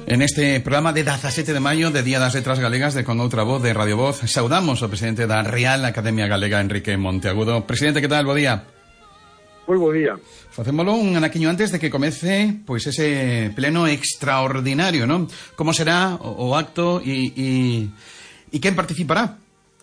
En este programa de 17 de maio de Día das Letras Galegas de Con Outra Voz de Radio Voz saudamos ao presidente da Real Academia Galega, Enrique Monteagudo. Presidente, que tal? Bo día. Moi bo día. Facémolo un anaquiño antes de que comece pois ese pleno extraordinario, non? Como será o acto e quen participará?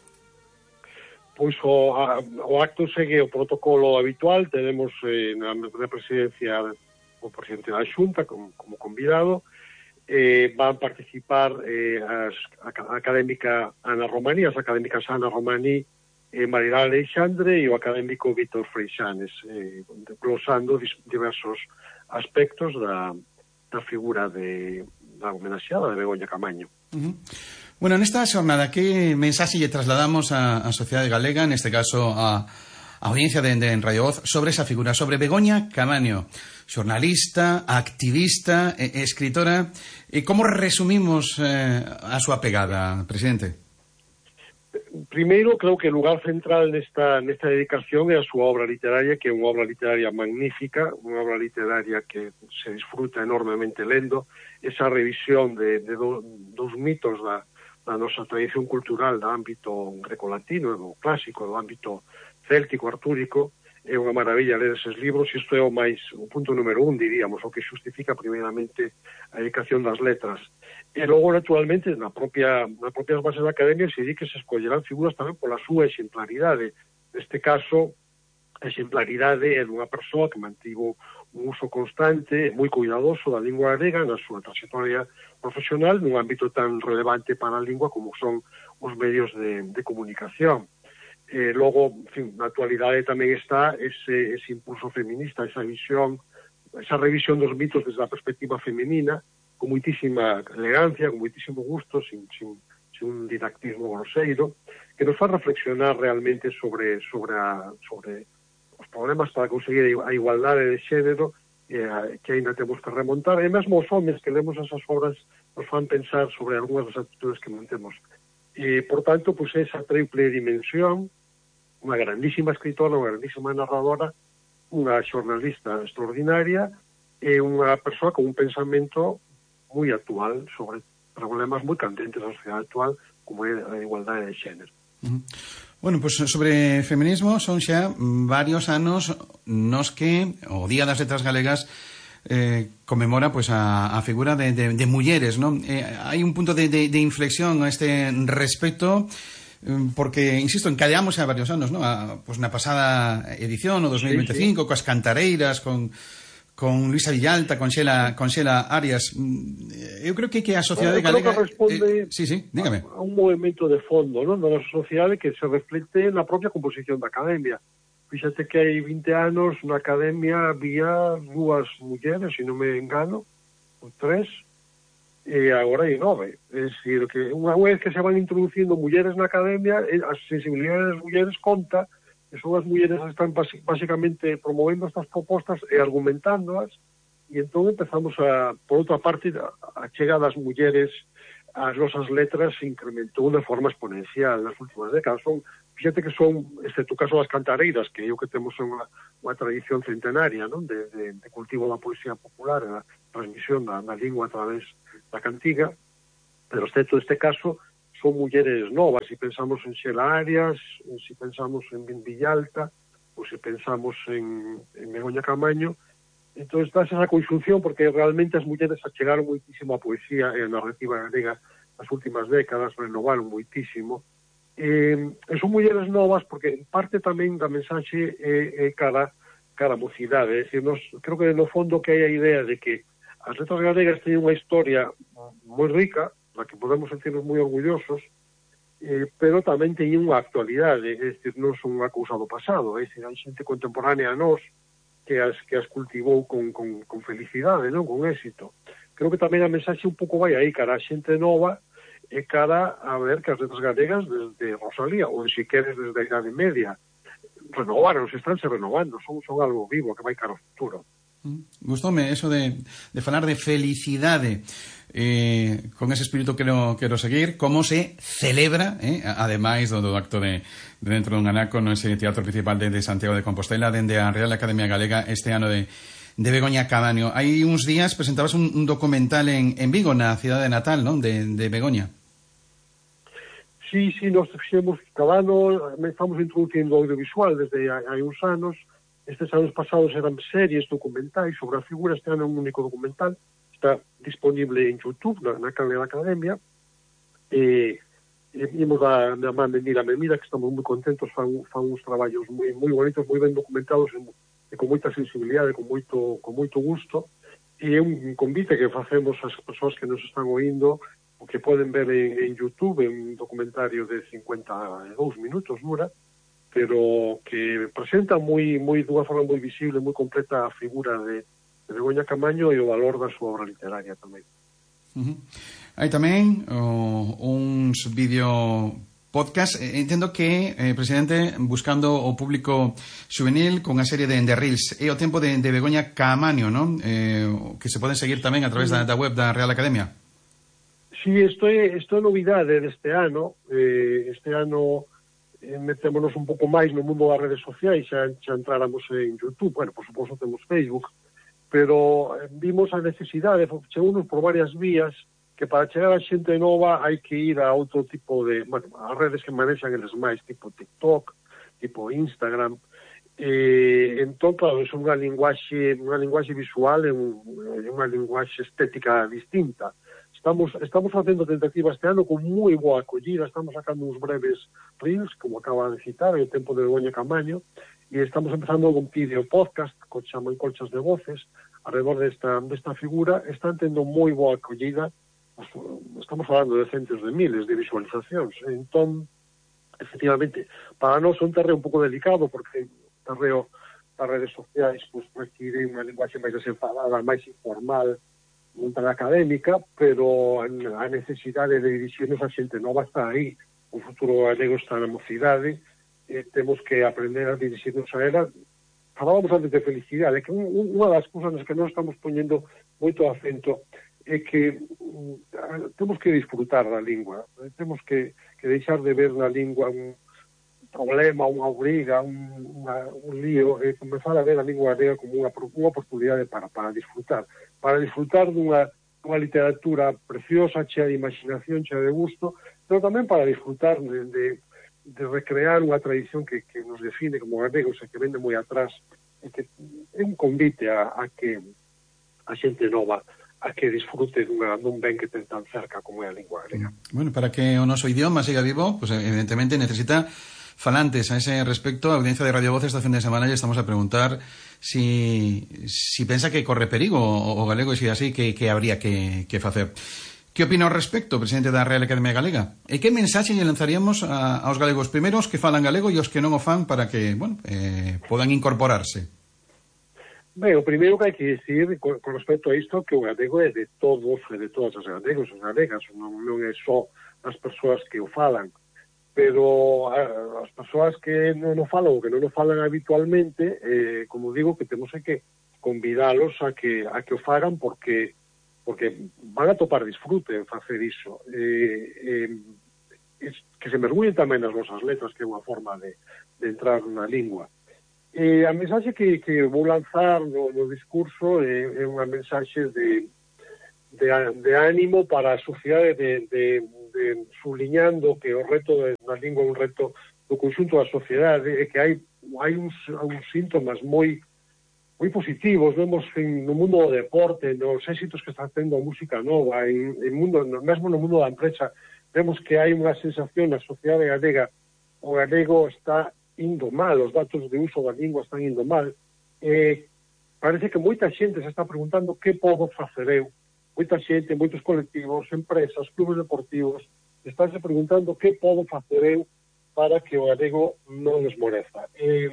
Pois o acto segue o protocolo habitual. Tenemos na presidencia o presidente da Xunta como convidado. Van participar a académica Ana Romaní, as académicas Ana Romaní, Marilá Aleixandre e o académico Víctor Freixanes, glosando diversos aspectos da figura da homenaxeada de Begoña Camaño. Bueno, nesta xornada, que mensaxe lle trasladamos á sociedade galega, neste caso a audiencia de Radio Voz, sobre esa figura, sobre Begoña Camaño, xornalista, activista, escritora? Como resumimos a súa pegada, presidente? Primeiro, creo que o lugar central nesta dedicación é a súa obra literaria, que é unha obra literaria magnífica, unha obra literaria que se disfruta enormemente lendo. Esa revisión de dos mitos da nosa tradición cultural, do ámbito grecolatino, do clásico, do ámbito céltico, artúrico. É unha maravilla ler eses libros, e isto é o punto número 1, diríamos, o que xustifica primeiramente a dedicación das letras. E logo, naturalmente, nas propias bases da academia se di que se escollerán figuras tamén pola súa exemplaridade. Neste caso, a exemplaridade é dunha persoa que mantivo un uso constante, moi cuidadoso da lingua galega na súa trayectoria profesional nun ámbito tan relevante para a lingua como son os medios de comunicación. Logo, en fin, na actualidade tamén está ese impulso feminista, esa revisión dos mitos desde a perspectiva femenina, con moitísima elegancia, con moitísimo gusto, sin un didactismo groseiro, que nos fa reflexionar realmente sobre os problemas para conseguir a igualdade de xénero, que ainda temos que remontar, e mesmo os homes que lemos esas obras nos fan pensar sobre algunhas das actitudes que mantemos. Por tanto, pues esa triple dimensión, unha grandísima escritora, unha grandísima narradora, unha xornalista extraordinaria e unha persoa con un pensamento moi actual sobre problemas moi candentes da sociedade actual, como é a igualdade de xénero. Bueno, pues sobre feminismo son xa varios anos nos que o Día das Letras Galegas conmemora pues a figura de mulleres, ¿no? Hai un punto de inflexión a este respecto, porque, insisto, encadeamos a varios anos, ¿no? Pues na pasada edición, o 2025, sí. Coas cantareiras, con Luisa Villalta, con Xela Arias. Eu creo que a sociedade galega responde sí, dígame. A un movimento de fondo, ¿no? Da nosa sociedade que se reflecte na propia composición da academia. Fíxate que hai 20 anos na academia había 2 mulleres, se non me engano, ou 3, e agora hai 9. É dicir, que unha vez que se van introducindo mulleres na academia, a sensibilidade das mulleres conta, que son as mulleres que están basicamente promovendo estas propostas e argumentándoas, e entón empezamos por outra parte, a chegada das mulleres as nosas letras se incrementou de forma exponencial nas últimas décadas. Fíjate que son, excepto o caso das cantareiras, que é o que temos unha tradición centenaria, non? De cultivo da poesía popular, a transmisión da lingua a través da cantiga, pero excepto este caso son mulleres novas. Se pensamos en Xela Arias, se pensamos en Villalta, ou se pensamos en Begoña Camaño, entón está esa conxunción, porque realmente as mulleres achegaron moitísimo a poesía e a narrativa galega nas últimas décadas, renovaron moitísimo. Son mulleres novas porque parte tamén da mensaxe é cara a mocidade. É dicir, creo que no fondo que hai a idea de que as letras galegas teñen unha historia moi rica, na que podemos sentirnos moi orgullosos, pero tamén teñen unha actualidade, é dicir, non son unha cousa do pasado, é dicir, hai xente contemporánea a nós que as cultivou con felicidade, non, con éxito. Creo que tamén a mensaxe un pouco vai aí, cara a xente nova, e cara a ver que as letras galegas desde Rosalía, ou se queres desde a Idade Media, renovaron, estánse renovando, son algo vivo que vai cara ao futuro. Gustoume eso de falar de felicidade, con ese espírito quero seguir. Como se celebra, ademais do acto de dentro dun anaco no ese teatro principal de Santiago de Compostela, dende a Real Academia Galega este ano de de Begoña Caamaño. Hai uns días presentabas un documental en Vigo, na cidade natal, non? De Begoña. Sí, nós fixemos cada ano, estamos introducindo audiovisual desde hai uns anos. Estes anos pasados eran series documentais sobre a figura. Este ano é un único documental, está disponible en YouTube, na canal da Academia, e imos da man de Mira Memira, que estamos moi contentos, fan uns traballos moi bonitos, moi ben documentados e con moita sensibilidade, con moito gusto, e é un convite que facemos ás persoas que nos están oindo, o que poden ver en YouTube, un documentario de 52 minutos dura, pero que presenta dunha forma moi visible, moi completa a figura de Begoña Caamaño e o valor da súa obra literaria tamén. Hai tamén uns vídeo podcast. Entendo que, presidente, buscando o público juvenil con a serie de Reels, é o tempo de Begoña Caamaño, non? Que se poden seguir tamén a través da web da Real Academia. Sí, isto é novidade deste ano. Este ano metémonos un pouco máis no mundo das redes sociais, xa entráramos en YouTube, bueno, por suposto temos Facebook, pero vimos a necesidade, chegámonos por varias vías, que para chegar a xente nova hai que ir a outro tipo de, bueno, as redes que manexan eles máis, tipo TikTok, tipo Instagram. Entón, claro, é unha linguaxe visual, é unha linguaxe estética distinta. Estamos facendo tentativas este ano con moi boa acollida, estamos sacando uns breves reels, como acaba de citar, o tempo de Begoña Caamaño, e estamos empezando con vídeo podcast, que chaman Colchas de Voces, alrededor desta figura. Están tendo moi boa acollida, estamos falando de centos de miles de visualizacións. Entón, efectivamente, para nós é un terreo un pouco delicado, porque o terreo das redes sociais pues, require unha linguaxe máis desenfadada, máis informal, non tan académica, pero a necesidade de dirixirnos a xente nova está aí. O futuro galego está na mocidade, temos que aprender a dirixirnos a ela. Falábamos antes de felicidade, que unha das cousas nas que nós estamos poñendo moito acento é que temos que disfrutar da lingua, temos que deixar de ver na lingua un problema, unha obriga, un lío, e comenzar a ver a lingua galega como unha oportunidade para disfrutar dunha literatura preciosa, chea de imaginación, chea de gusto, pero tamén para disfrutar de recrear unha tradición que nos define como galegos e que vende moi atrás, e que é un convite a que a xente nova a que disfrute dun ben que ten tan cerca como é a lingua galega. Bueno, para que o noso idioma siga vivo, pues evidentemente necesita falantes. A ese respecto, a audiencia de Radio Voz esta fin de semana ya estamos a preguntar si pensa que corre perigo o galego, e se así, que habría que facer. Que opina ao respecto, presidente da Real Academia Galega? E que mensaxe lle lanzaríamos aos galegos primeiros que falan galego e os que non o fan para que, bueno, podan incorporarse? Ben, o primeiro que hai que dicir con respecto a isto, que o galego é de todos e de todas as galegos e galegas, non é só as persoas que o falan, pero as persoas que non o falan ou que non o falan habitualmente, como digo, que temos que convidalos a que o fagan porque van a topar disfrute en facer iso. Que se mergullen tamén nas nosas letras, que é unha forma de entrar na lingua. A mensaxe que vou lanzar no discurso é unha mensaxe de ánimo para a sociedade, de subliñando que o reto da lingua é un reto do conxunto da sociedade, e que hai uns síntomas moi positivos. Vemos no mundo do deporte, nos éxitos que está tendo a música nova, mesmo no mundo da empresa, vemos que hai unha sensación na sociedade galega. O galego está indo mal, os datos de uso da lingua están indo mal. Parece que moita xente se está preguntando que podo facer eu. Moita xente, moitos colectivos, empresas, clubes deportivos, estánse preguntando que podo facer eu para que o galego non esmoreza.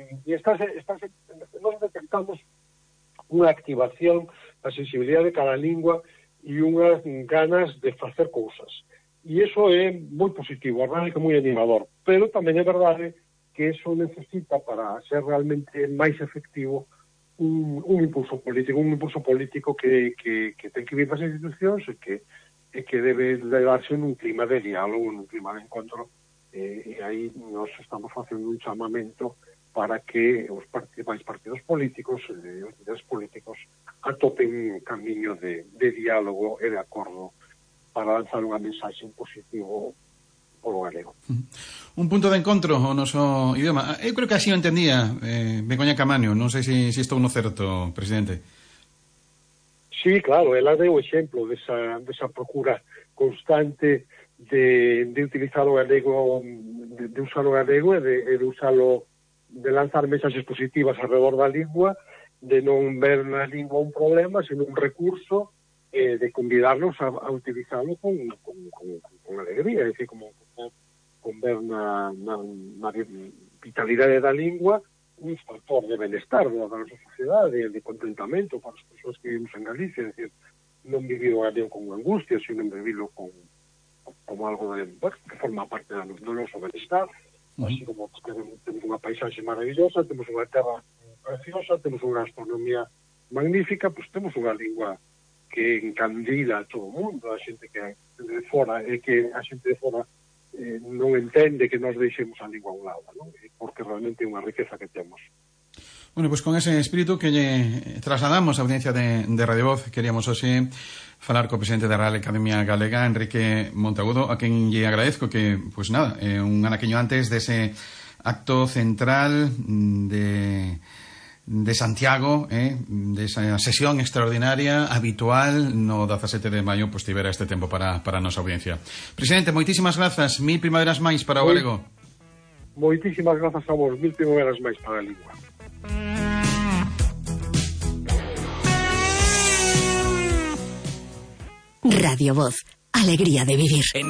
Nós detectamos unha activación da sensibilidade de cada lingua e unhas ganas de facer cousas. E iso é moi positivo, a verdade é que é moi animador. Pero tamén é verdade que iso necesita, para ser realmente máis efectivo, un impulso político que ten que vir das institucións e que debe darse nun clima de diálogo, nun clima de encontro, e aí nós estamos facendo un chamamento para que os partidos políticos e os líderes políticos atopen un camiño de diálogo e de acordo para lanzar unha mensaxe positivo polo galego. Un punto de encontro ao noso idioma. Eu creo que así o entendía Begoña Caamaño. Non sei se estou no certo, presidente. Sí, claro, ela deu exemplo desa procura constante de utilizar o galego, de usar o galego e de usalo, de lanzar mensaxes positivas alrededor da lingua, de non ver na lingua un problema, sino un recurso, de convidarnos a utilizarlo con alegría, é dicir, con ver na vitalidade da lingua un factor de benestar da nosa sociedade, de contentamento para as persoas que vivimos en Galicia, é dicir, non vivir o galego con angustia, sino vivirlo como algo que forma parte do noso benestar, así como temos unha paisaxe maravillosa, temos unha terra preciosa, temos unha gastronomía magnífica, pois temos unha lingua que encandila a todo o mundo, a xente que de fora, e que a xente de fora non entende que nos deixemos a lingua a un lado, non? Porque realmente é unha riqueza que temos. Bueno, pues con ese espírito que lle trasladamos a audiencia de Radio Voz, queríamos hoxe falar co presidente da Real Academia Galega, Enrique Monteagudo, a quen lle agradezco que, pues nada, un anaquiño antes dese acto central de Santiago, desa sesión extraordinaria habitual no 17 de maio, pues tivera este tempo para a nosa audiencia. Presidente, moitísimas grazas, 1000 primaveras máis para o galego. Moitísimas grazas a vos, 1000 primaveras máis para a lingua. Radio Voz, alegría de vivir.